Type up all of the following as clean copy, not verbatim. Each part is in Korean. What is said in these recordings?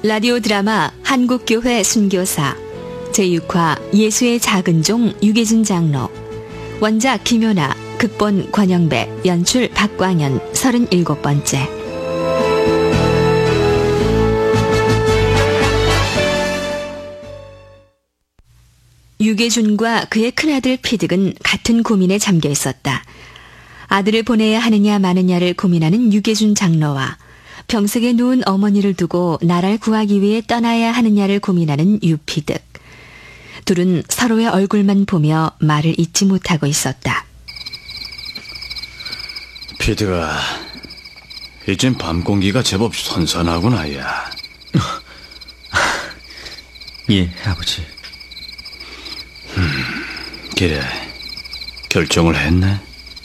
라디오 드라마 한국교회 순교사 제6화 예수의 작은 종 유계준 장로. 원작 김효나, 극본 권영배, 연출 박광현. 37번째. 유계준과 그의 큰아들 피득은 같은 고민에 잠겨 있었다. 아들을 보내야 하느냐 마느냐를 고민하는 유계준 장로와 병석에 누운 어머니를 두고 나라를 구하기 위해 떠나야 하느냐를 고민하는 유피득. 둘은 서로의 얼굴만 보며 말을 잇지 못하고 있었다. 피드가 이젠 밤 공기가 제법 선선하구나. 야. 예, 아버지. 그래, 결정을 했네.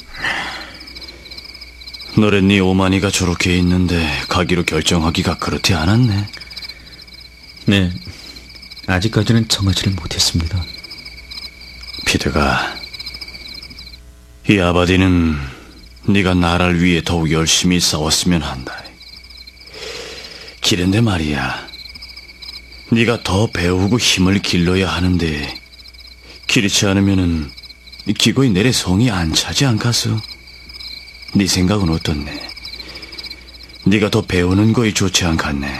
너래 네 오마니가 저렇게 있는데 가기로 결정하기가 그렇지 않았네. 네, 아직까지는 정하지를 못했습니다. 피드가, 이 아바디는 네가 나라를 위해 더욱 열심히 싸웠으면 한다. 그런데 말이야, 네가 더 배우고 힘을 길러야 하는데 그렇지 않으면은 기꺼이 내래 성이 안 차지 않겠어? 네 생각은 어떻네? 네가 더 배우는 거이 좋지 않겠네?